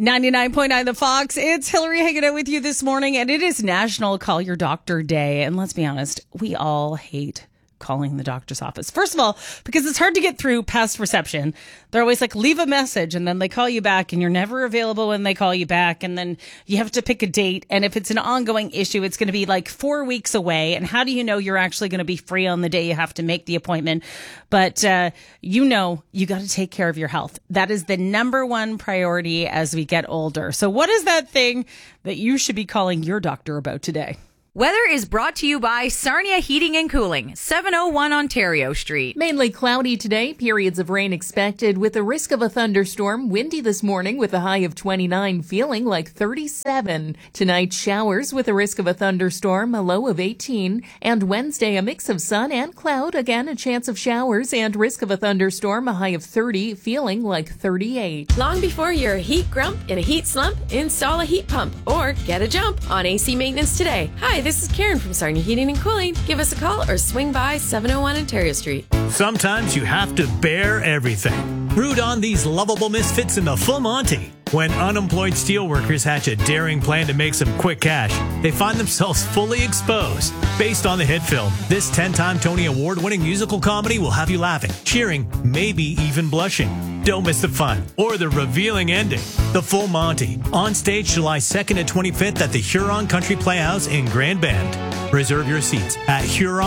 99.9 The Fox. It's Hillary hanging out with you this morning, and it is National Call Your Doctor Day. And let's be honest, we all hate calling the doctor's office. First of all, because it's hard to get through past reception. They're always like, leave a message, and then they call you back, and you're never available when they call you back, and then you have to pick a date. And if it's an ongoing issue, it's going to be like 4 weeks away. And how do you know you're actually going to be free on the day you have to make the appointment? But you got to take care of your health. That is the number one priority as we get older. So what is that thing that you should be calling your doctor about today? Weather is brought to you by Sarnia Heating and Cooling, 701 Ontario Street. Mainly cloudy today, periods of rain expected with the risk of a thunderstorm. Windy this morning with a high of 29, feeling like 37. Tonight, showers with a risk of a thunderstorm, a low of 18. And Wednesday, a mix of sun and cloud, again a chance of showers and risk of a thunderstorm, a high of 30, feeling like 38. Long before you're a heat grump in a heat slump, install a heat pump or get a jump on AC maintenance today. Hi, this is Karen from Sarnia Heating and Cooling. Give us a call or swing by 701 Ontario Street. Sometimes you have to bear everything. Root on these lovable misfits in the Full Monty. When unemployed steelworkers hatch a daring plan to make some quick cash, they find themselves fully exposed. Based on the hit film, this 10-time Tony Award-winning musical comedy will have you laughing, cheering, maybe even blushing. Don't miss the fun or the revealing ending. The Full Monty, on stage July 2nd to 25th at the Huron Country Playhouse in Grand Bend. Reserve your seats at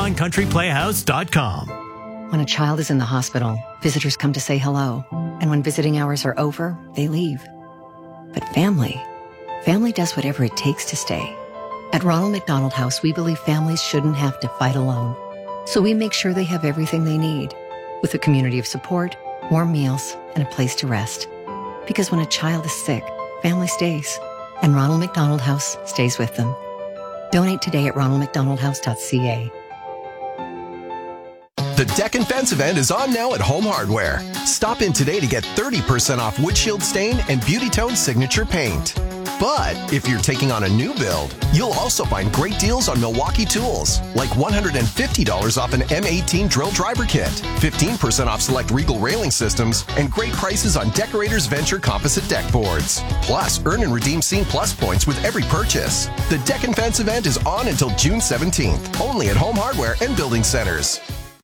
HuronCountryPlayhouse.com. When a child is in the hospital, visitors come to say hello. And when visiting hours are over, they leave. But family does whatever it takes to stay. At Ronald McDonald House, we believe families shouldn't have to fight alone. So we make sure they have everything they need, with a community of support, warm meals, and a place to rest. Because when a child is sick, family stays. And Ronald McDonald House stays with them. Donate today at ronaldmcdonaldhouse.ca. The Deck and Fence event is on now at Home Hardware. Stop in today to get 30% off windshield stain and Beauty Tone signature paint. But if you're taking on a new build, you'll also find great deals on Milwaukee tools, like $150 off an M18 drill driver kit, 15% off select Regal railing systems, and great prices on Decorators Venture composite deck boards. Plus, earn and redeem Scene Plus points with every purchase. The Deck and Fence event is on until June 17th, only at Home Hardware and Building Centers.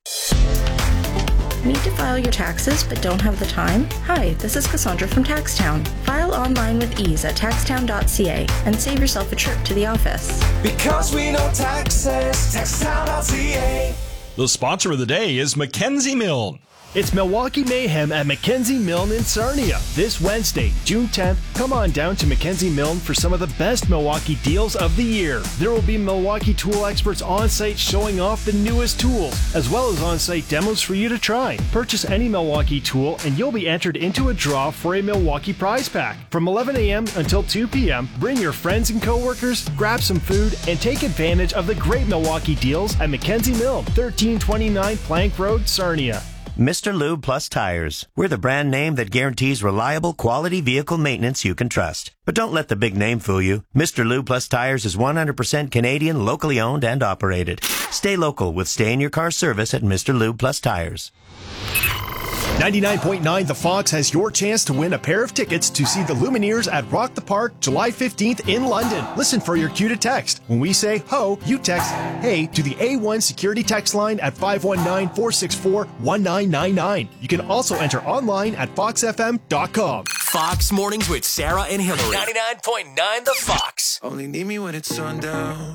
Need to file your taxes but don't have the time? Hi, this is Cassandra from Taxtown. File online with ease at taxtown.ca and save yourself a trip to the office. Because we know taxes, taxtown.ca. The sponsor of the day is Mackenzie Milne. It's Milwaukee Mayhem at Mackenzie Milne in Sarnia. This Wednesday, June 10th, come on down to Mackenzie Milne for some of the best Milwaukee deals of the year. There will be Milwaukee tool experts on site showing off the newest tools, as well as on-site demos for you to try. Purchase any Milwaukee tool and you'll be entered into a draw for a Milwaukee prize pack. From 11 a.m. until 2 p.m., bring your friends and coworkers, grab some food, and take advantage of the great Milwaukee deals at Mackenzie Milne, 1329 Plank Road, Sarnia. Mr. Lube Plus Tires. We're the brand name that guarantees reliable, quality vehicle maintenance you can trust. But don't let the big name fool you. Mr. Lube Plus Tires is 100% Canadian, locally owned and operated. Stay local with stay-in-your-car service at Mr. Lube Plus Tires. 99.9 The Fox has your chance to win a pair of tickets to see the Lumineers at Rock the Park July 15th in London. Listen for your cue to text. When we say ho, you text hey to the A1 security text line at 519-464-1999. You can also enter online at foxfm.com. Fox Mornings with Sarah and Hillary. 99.9 The Fox. Only need me when it's sundown.